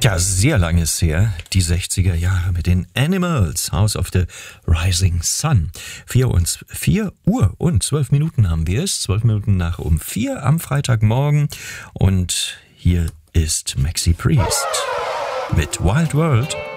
Ja, sehr lang ist her, die 60er Jahre mit den Animals, House of the Rising Sun. 4 Uhr und 12 Minuten haben wir es, 12 Minuten nach um 4 am Freitagmorgen. Und hier ist Maxi Priest mit Wild World.